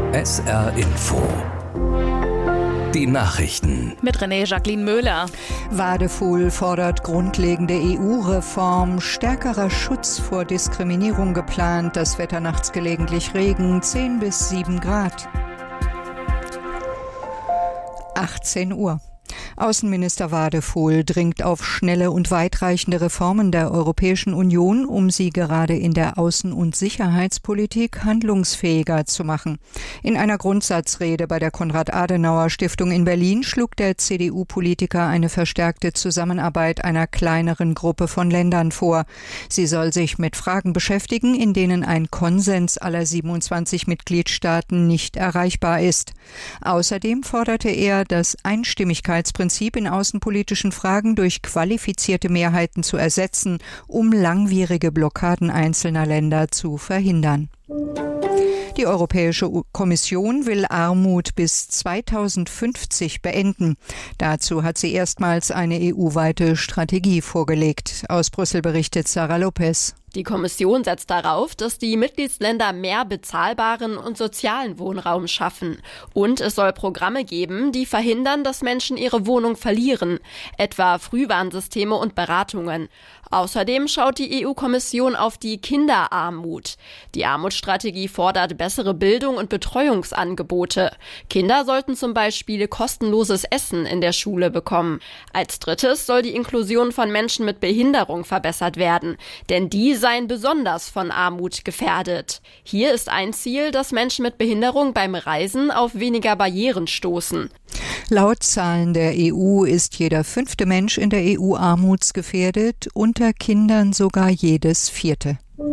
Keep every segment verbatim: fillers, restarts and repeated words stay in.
S R Info. Die Nachrichten. Mit René Jacqueline Möhler. Wadefuhl fordert grundlegende E U-Reform, stärkerer Schutz vor Diskriminierung geplant, das Wetter nachts gelegentlich Regen, zehn bis sieben Grad. achtzehn Uhr. Außenminister Wadefuhl dringt auf schnelle und weitreichende Reformen der Europäischen Union, um sie gerade in der Außen- und Sicherheitspolitik handlungsfähiger zu machen. In einer Grundsatzrede bei der Konrad-Adenauer-Stiftung in Berlin schlug der C D U-Politiker eine verstärkte Zusammenarbeit einer kleineren Gruppe von Ländern vor. Sie soll sich mit Fragen beschäftigen, in denen ein Konsens aller siebenundzwanzig Mitgliedstaaten nicht erreichbar ist. Außerdem forderte er, das Einstimmigkeitsprinzip in außenpolitischen Fragen durch qualifizierte Mehrheiten zu ersetzen, um langwierige Blockaden einzelner Länder zu verhindern. Die Europäische Kommission will Armut bis zweitausendfünfzig beenden. Dazu hat sie erstmals eine E U-weite Strategie vorgelegt. Aus Brüssel berichtet Sarah Lopez. Die Kommission setzt darauf, dass die Mitgliedsländer mehr bezahlbaren und sozialen Wohnraum schaffen. Und es soll Programme geben, die verhindern, dass Menschen ihre Wohnung verlieren, etwa Frühwarnsysteme und Beratungen. Außerdem schaut die E U-Kommission auf die Kinderarmut. Die Armutsstrategie fordert bessere Bildung und Betreuungsangebote. Kinder sollten zum Beispiel kostenloses Essen in der Schule bekommen. Als drittes soll die Inklusion von Menschen mit Behinderung verbessert werden, denn die seien besonders von Armut gefährdet. Hier ist ein Ziel, dass Menschen mit Behinderung beim Reisen auf weniger Barrieren stoßen. Laut Zahlen der E U ist jeder fünfte Mensch in der E U armutsgefährdet, unter Kindern sogar jedes vierte.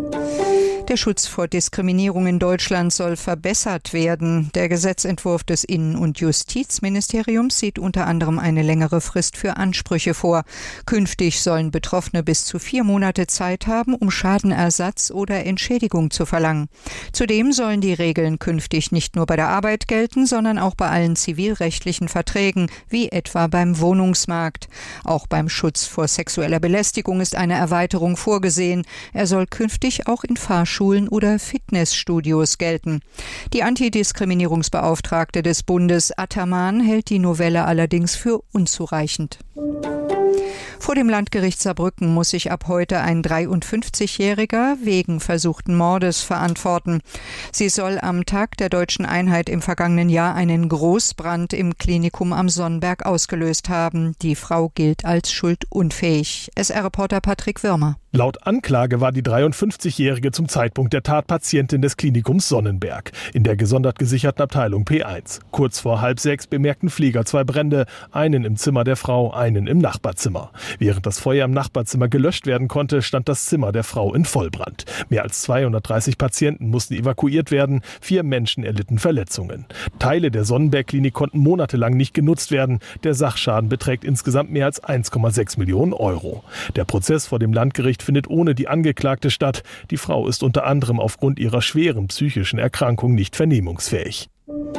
Der Schutz vor Diskriminierung in Deutschland soll verbessert werden. Der Gesetzentwurf des Innen- und Justizministeriums sieht unter anderem eine längere Frist für Ansprüche vor. Künftig sollen Betroffene bis zu vier Monate Zeit haben, um Schadenersatz oder Entschädigung zu verlangen. Zudem sollen die Regeln künftig nicht nur bei der Arbeit gelten, sondern auch bei allen zivilrechtlichen Verträgen, wie etwa beim Wohnungsmarkt. Auch beim Schutz vor sexueller Belästigung ist eine Erweiterung vorgesehen. Er soll künftig auch in Fahrschulen Schulen oder Fitnessstudios gelten. Die Antidiskriminierungsbeauftragte des Bundes Attermann hält die Novelle allerdings für unzureichend. Vor dem Landgericht Saarbrücken muss sich ab heute ein dreiundfünfzigjähriger wegen versuchten Mordes verantworten. Sie soll am Tag der Deutschen Einheit im vergangenen Jahr einen Großbrand im Klinikum am Sonnenberg ausgelöst haben. Die Frau gilt als schuldunfähig. S R-Reporter Patrick Wirmer. Laut Anklage war die dreiundfünfzigjährige zum Zeitpunkt der Tat Patientin des Klinikums Sonnenberg in der gesondert gesicherten Abteilung P eins. Kurz vor halb sechs bemerkten Pfleger zwei Brände, einen im Zimmer der Frau, einen im Nachbarzimmer. Während das Feuer im Nachbarzimmer gelöscht werden konnte, stand das Zimmer der Frau in Vollbrand. Mehr als zweihundertdreißig Patienten mussten evakuiert werden, vier Menschen erlitten Verletzungen. Teile der Sonnenberg-Klinik konnten monatelang nicht genutzt werden. Der Sachschaden beträgt insgesamt mehr als eins Komma sechs Millionen Euro. Der Prozess vor dem Landgericht findet ohne die Angeklagte statt. Die Frau ist unter anderem aufgrund ihrer schweren psychischen Erkrankung nicht vernehmungsfähig.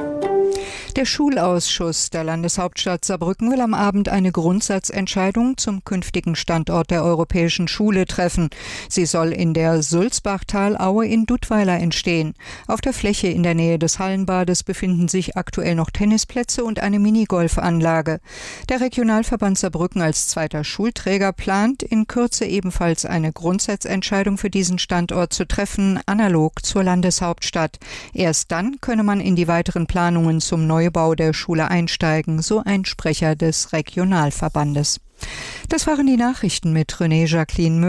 Der Schulausschuss der Landeshauptstadt Saarbrücken will am Abend eine Grundsatzentscheidung zum künftigen Standort der Europäischen Schule treffen. Sie soll in der Sulzbachtalaue in Duttweiler entstehen. Auf der Fläche in der Nähe des Hallenbades befinden sich aktuell noch Tennisplätze und eine Minigolfanlage. Der Regionalverband Saarbrücken als zweiter Schulträger plant, in Kürze ebenfalls eine Grundsatzentscheidung für diesen Standort zu treffen, analog zur Landeshauptstadt. Erst dann könne man in die weiteren Planungen zum Neubau der Schule einsteigen, so ein Sprecher des Regionalverbandes. Das waren die Nachrichten mit René Jacqueline Möhler.